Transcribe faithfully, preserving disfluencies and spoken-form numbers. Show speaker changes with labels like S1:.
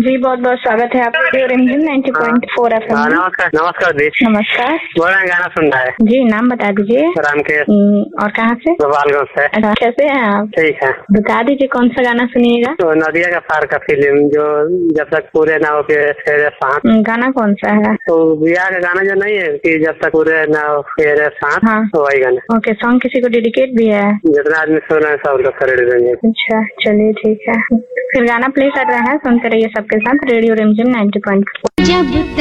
S1: जी बहुत बहुत स्वागत है आपका रेडियो रिमझिम ninety point four F M.
S2: नमस्कार नमस्कार दी।
S1: नमस्कार।
S2: बोल रहे हैं गाना सुनना है।
S1: जी नाम बता दीजिए।
S2: रामकेश।
S1: और कहाँ से?
S2: गोपालगंज से।
S1: अच्छा, कैसे हैं आप?
S2: ठीक है।
S1: बता दीजिए कौन सा गाना सुनिएगा।
S2: तो नदिया का पार का फिल्म जो जब तक पूरे ना हो के फेरे साथ।
S1: गाना कौन सा है?
S2: तो बियाह का गाना जो नहीं है कि जब तक पूरे ना हो फेरे साथ।
S1: हाँ
S2: तो वही गाना।
S1: ओके, सॉन्ग किसी को डेडिकेट भी है?
S2: जितना आदमी सुन रहे हैं सब लोग खरीद देंगे।
S1: अच्छा चलिए ठीक है, फिर गाना प्ले कर रहे हैं, सुनते रहिए सबके साथ रेडियो रिमझिम नाइंटी पॉइंट फोर।